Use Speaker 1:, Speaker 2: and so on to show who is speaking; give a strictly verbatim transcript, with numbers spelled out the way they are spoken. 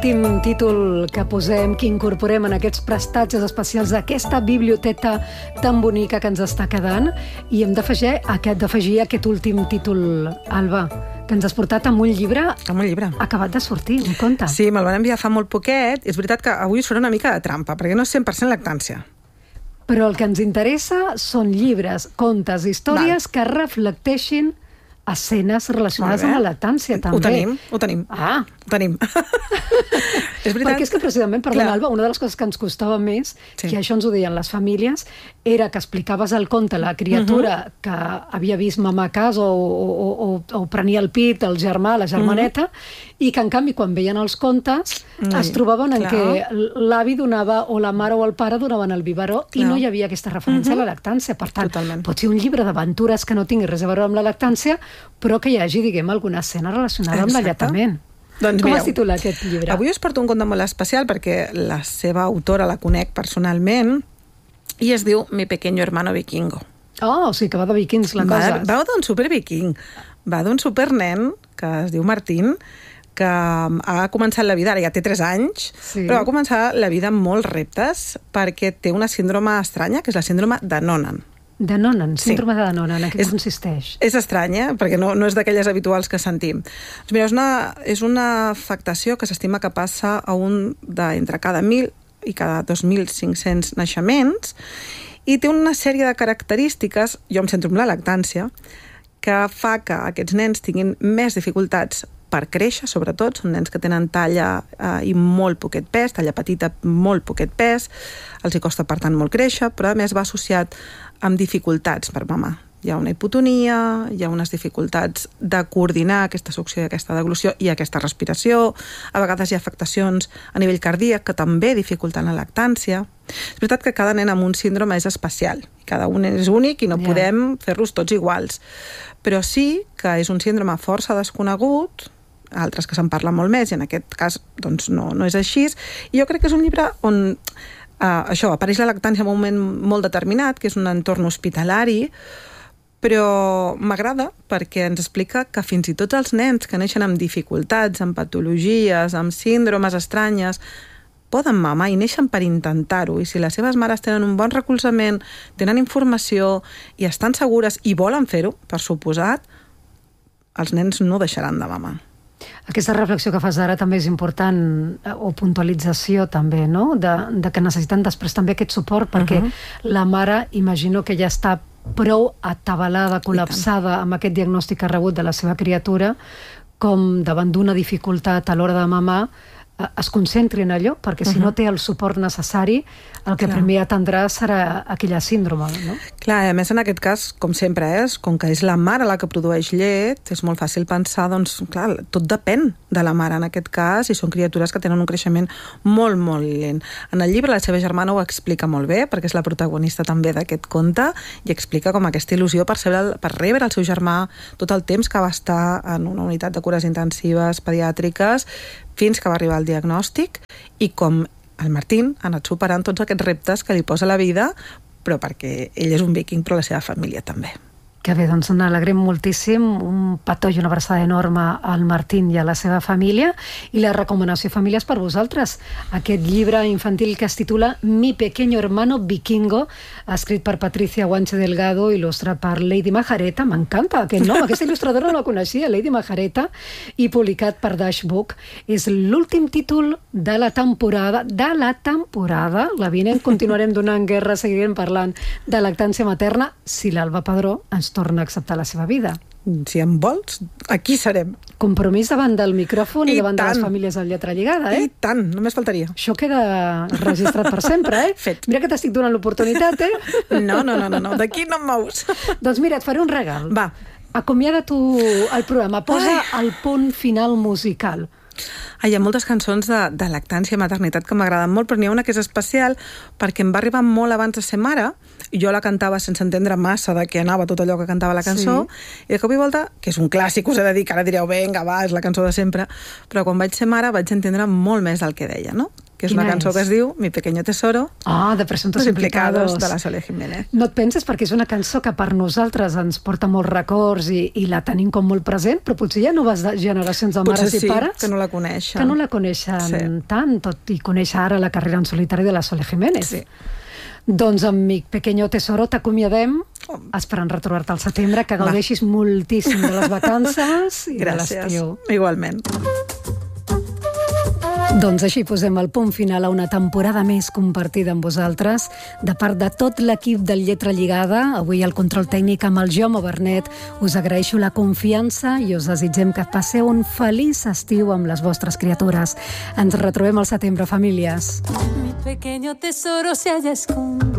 Speaker 1: l'últim títol que posem, que incorporem en aquests prestatges especials d'aquesta biblioteca tan bonica que ens està quedant, i hem d'afegir aquest, d'afegir aquest últim títol, Alba, que ens has portat amb un llibre,
Speaker 2: amb un llibre
Speaker 1: acabat de sortir, un conte.
Speaker 2: Sí, me'l van enviar fa molt poquet. És veritat que avui us faré una mica de trampa, perquè no és cent per cent lactància.
Speaker 1: Però el que ens interessa són llibres, contes, històries Val. que reflecteixin escenes relacionades amb la lactància, també.
Speaker 2: Ho tenim, ho tenim.
Speaker 1: Ah.
Speaker 2: Ho tenim. És veritat.
Speaker 1: Perquè és que precisament, perdona, Alba, una de les coses que ens costava més, sí. que això ens ho deien les famílies, era que explicaves el conte a la criatura uh -huh. que havia vist mamà a casa o, o, o, o prenia el pit, el germà, la germaneta, uh -huh. i que, en canvi, quan veien els contes, mm, es trobaven en clar. que l'avi donava, o la mare o el pare donaven el biberó, clar. i no hi havia aquesta referència uh -huh. a la lactància. Per tant, Totalment. pot ser un llibre d'aventures que no tingui res a veure amb la lactància, però que hi hagi, diguem, alguna escena relacionada Exacte. amb l'alletament. Doncs Com mireu, es titula aquest llibre?
Speaker 2: Avui us porto un conte molt especial perquè la seva autora la conec personalment i es diu Mi pequeño hermano vikingo.
Speaker 1: Oh, o sigui que va de vikings la
Speaker 2: va,
Speaker 1: cosa.
Speaker 2: Va d'un superviking. Va d'un supernen que es diu Martín, que ha començat la vida, ara ja té tres anys, sí. però va començar la vida amb molts reptes perquè té una síndrome estranya, que és la síndrome de Noonan.
Speaker 1: De Noonan, síndrome sí. de Noonan, en què és, consisteix?
Speaker 2: És estranya, perquè no, no és d'aquelles habituals que sentim. Doncs mira, és una, és una afectació que s'estima que passa a un d'entre cada mil i cada dos mil cinc-cents naixements, i té una sèrie de característiques, jo em centro en la lactància, que fa que aquests nens tinguin més dificultats per créixer, sobretot, són nens que tenen talla eh, i molt poquet pes, talla petita, molt poquet pes, els hi costa, per tant, molt créixer, però a més va associat amb dificultats per mamar. Hi ha una hipotonia, hi ha unes dificultats de coordinar aquesta succió i aquesta deglució i aquesta respiració, a vegades hi ha afectacions a nivell cardíac que també dificulten la lactància. És veritat que cada nen amb un síndrome és especial, cada un és únic i no yeah. podem fer-los tots iguals, però sí que és un síndrome força desconegut, altres que se'n parla molt més, i en aquest cas doncs, no, no és així, i jo crec que és un llibre on Uh, això, apareix la lactància en un moment molt determinat, que és un entorn hospitalari, però m'agrada perquè ens explica que fins i tot els nens que neixen amb dificultats, amb patologies, amb síndromes estranyes, poden mamar i neixen per intentar-ho, i si les seves mares tenen un bon recolzament, tenen informació i estan segures i volen fer-ho, per suposat, els nens no deixaran de mamar.
Speaker 1: Aquesta reflexió que fas ara també és important, o puntualització també, no? De, de que necessiten després també aquest suport, perquè uh-huh. la mare, imagino que ja està prou atabalada, col·lapsada amb aquest diagnòstic que ha rebut de la seva criatura, com davant d'una dificultat a l'hora de mamar, es concentri en allò, perquè si uh-huh. no té el suport necessari, el que clar. primer atendrà serà aquella síndrome, no?
Speaker 2: Clar, a més en aquest cas, com sempre és, com que és la mare la que produeix llet, és molt fàcil pensar, doncs, clar, tot depèn de la mare en aquest cas, i són criatures que tenen un creixement molt, molt lent. En el llibre la seva germana ho explica molt bé, perquè és la protagonista també d'aquest conte, i explica com aquesta il·lusió per, ser, per rebre el seu germà tot el temps que va estar en una unitat de cures intensives pediàtriques, fins que va arribar el diagnòstic, i com el Martín ha anat superant tots aquests reptes que li posa la vida, però perquè ell és un viking, però la seva família també.
Speaker 1: Que bé, doncs n'alegrem moltíssim, un petó i una abraçada enorme al Martín i a la seva família, i la recomanació famílies per vosaltres. Aquest llibre infantil que es titula Mi pequeño hermano vikingo, escrit per Patricia Guanche Delgado, il·lustrat per Lady Majareta, m'encanta aquest nom, aquesta il·lustradora no la coneixia, Lady Majareta, i publicat per Dash Book. És l'últim títol de la temporada, de la temporada, la vinent continuarem donant guerra, seguirem parlant de lactància materna, si l'Alba Padró ens torna a acceptar la seva vida.
Speaker 2: Si en vols, aquí serem.
Speaker 1: Compromís davant del micròfon i, i davant tant. de les famílies de lletra lligada, eh?
Speaker 2: I tant, només faltaria.
Speaker 1: Això queda registrat per sempre, eh?
Speaker 2: Fet.
Speaker 1: Mira que t'estic donant l'oportunitat, eh?
Speaker 2: No, no, no, no, no. D'aquí no em mous.
Speaker 1: Doncs mira, et faré un regal.
Speaker 2: Va.
Speaker 1: Acomiada tu el programa, posa Ai. el punt final musical.
Speaker 2: Ah, hi ha moltes cançons de, de lactància i maternitat que m'agraden molt, però n'hi ha una que és especial perquè em va arribar molt abans de ser mare, i jo la cantava sense entendre massa de què anava tot allò que cantava la cançó, sí. i de cop i volta, que és un clàssic, us he de dir, que ara direu, vinga, va, és la cançó de sempre, però quan vaig ser mare vaig entendre molt més del que deia, no? que és Quina una cançó és? que es diu Mi pequeño tesoro.
Speaker 1: Ah, de Presuntos Implicados.
Speaker 2: De la Sole Jiménez.
Speaker 1: No et penses, perquè és una cançó que per nosaltres ens porta molts records i, i la tenim com molt present, però potser hi ha noves generacions de mares
Speaker 2: potser sí,
Speaker 1: i pares
Speaker 2: que no la coneixen.
Speaker 1: Que no la coneixen sí. tant, tot i conèixer ara la carrera en solitari de la Sole Jiménez.
Speaker 2: Sí.
Speaker 1: Doncs amb Mi pequeño tesoro t'acomiadem, oh. esperant retrobar-te al setembre, que gaudeixis Va. moltíssim de les vacances i
Speaker 2: Gràcies.
Speaker 1: de l'estiu.
Speaker 2: Igualment.
Speaker 1: Doncs així posem el punt final a una temporada més compartida amb vosaltres. De part de tot l'equip del Lletra Lligada, avui el control tècnic amb el Jaume Bernet, us agraeixo la confiança i us desitgem que passeu un feliç estiu amb les vostres criatures. Ens retrobem al setembre, famílies. Mi pequeño tesoro se halla escondido.